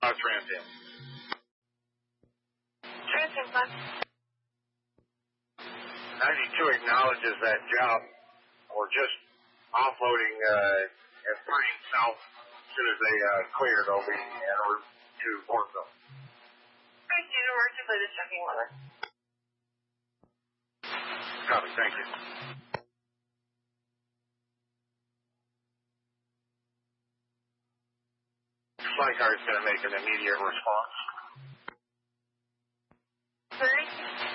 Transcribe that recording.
Transam. Transam, bud. 92 acknowledges that job. We're just offloading and flying south as soon as they clear. They'll be en route to Portville. Thank you. Emergency to checking weather. Copy. Thank you. Flight car is going to make an immediate response. 30.